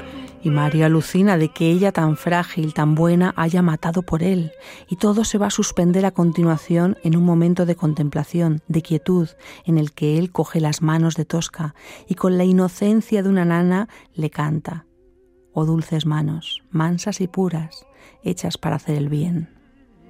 Y Mario alucina de que ella tan frágil, tan buena, haya matado por él. Y todo se va a suspender a continuación en un momento de contemplación, de quietud, en el que él coge las manos de Tosca y con la inocencia de una nana le canta: «Oh dulces manos, mansas y puras, hechas para hacer el bien».